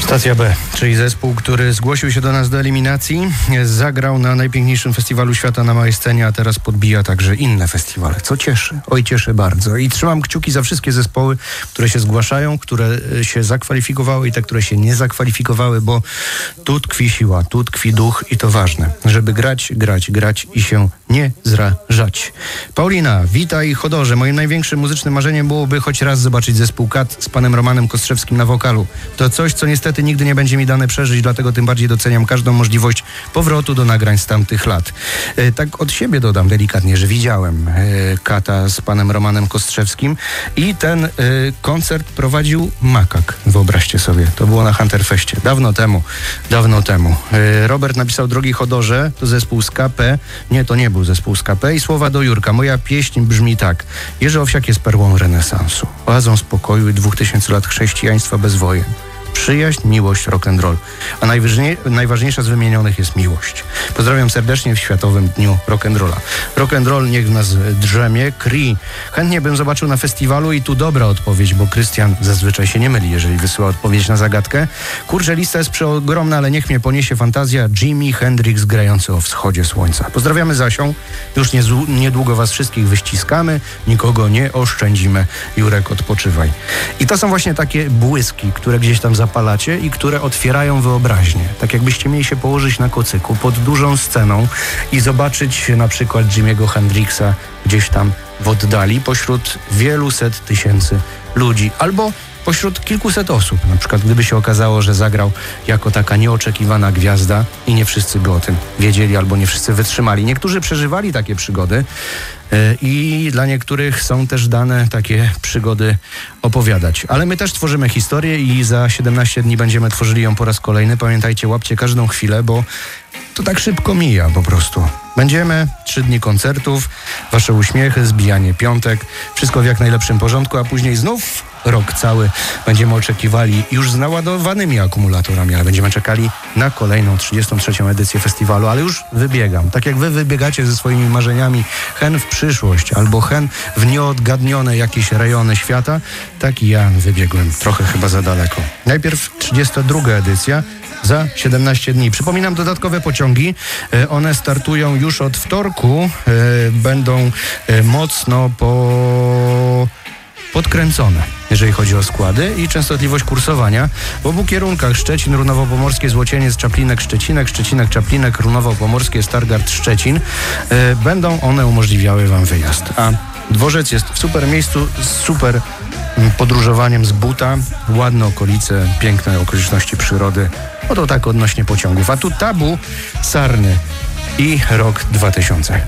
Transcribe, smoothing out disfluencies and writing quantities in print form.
Stacja B, czyli zespół, który zgłosił się do nas do eliminacji, zagrał na najpiękniejszym festiwalu świata na małej scenie, a teraz podbija także inne festiwale, co cieszy. Oj, cieszy bardzo. I trzymam kciuki za wszystkie zespoły, które się zgłaszają, które się zakwalifikowały i te, które się nie zakwalifikowały, bo tu tkwi siła, tu tkwi duch i to ważne, żeby grać i się nie zrażać. Paulina, witaj Chodorze. Moim największym muzycznym marzeniem byłoby choć raz zobaczyć zespół Kat z panem Romanem Kostrzewskim na wokalu. To coś, co niestety nigdy nie będzie mi dane przeżyć, dlatego tym bardziej doceniam każdą możliwość powrotu do nagrań z tamtych lat. Tak od siebie dodam delikatnie, że widziałem Kata z panem Romanem Kostrzewskim i ten koncert prowadził Makak, wyobraźcie sobie. To było na Hunterfeście. Dawno temu. Robert napisał: drogi Chodorze, to zespół z KP. Nie, to nie był zespół z KP. I słowa do Jurka. Moja pieśń brzmi tak. Jerzy Owsiak jest perłą renesansu, oazą spokoju i 2000 lat chrześcijaństwa bez wojen. Przyjaźń, miłość, rock'n'roll. A najważniejsza z wymienionych jest miłość. Pozdrawiam serdecznie w Światowym Dniu Rock'n'Rolla. Rock'n'roll niech w nas drzemie. Cree. Chętnie bym zobaczył na festiwalu i tu dobra odpowiedź, bo Krystian zazwyczaj się nie myli, jeżeli wysyła odpowiedź na zagadkę. Kurczę, lista jest przeogromna, ale niech mnie poniesie fantazja. Jimi Hendrix grający o wschodzie słońca. Pozdrawiamy Zasią. Już niedługo was wszystkich wyściskamy. Nikogo nie oszczędzimy. Jurek, odpoczywaj. I to są właśnie takie błyski, które gdzieś tam zapalacie i które otwierają wyobraźnię. Tak jakbyście mieli się położyć na kocyku pod dużą sceną i zobaczyć na przykład Jimiego Hendrixa gdzieś tam w oddali pośród wielu set tysięcy ludzi albo pośród kilkuset osób. Na przykład gdyby się okazało, że zagrał jako taka nieoczekiwana gwiazda i nie wszyscy by o tym wiedzieli albo nie wszyscy wytrzymali. Niektórzy przeżywali takie przygody i dla niektórych są też dane takie przygody opowiadać. Ale my też tworzymy historię i za 17 dni będziemy tworzyli ją po raz kolejny. Pamiętajcie, łapcie każdą chwilę, bo to tak szybko mija po prostu. Będziemy 3 dni koncertów, wasze uśmiechy, zbijanie piątek, wszystko w jak najlepszym porządku, a później znów rok cały będziemy oczekiwali już z naładowanymi akumulatorami, ale będziemy czekali na kolejną 33. edycję festiwalu, ale już wybiegam. Tak jak wy wybiegacie ze swoimi marzeniami hen w przyszłość albo hen w nieodgadnione jakieś rejony świata, tak i ja wybiegłem trochę chyba za daleko. Najpierw 32. edycja za 17 dni. Przypominam, dodatkowe pociągi. One startują już od wtorku. Będą mocno podkręcone, jeżeli chodzi o składy i częstotliwość kursowania. W obu kierunkach Szczecin, Runowo-Pomorskie, Złocieniec, Czaplinek, Szczecinek, Szczecinek, Czaplinek, Runowo-Pomorskie, Stargard, Szczecin. Będą one umożliwiały wam wyjazd. A dworzec jest w super miejscu, z super podróżowaniem z buta, ładne okolice, piękne okoliczności przyrody. Oto tak odnośnie pociągów. A tu Tabu, Sarny i rok 2000.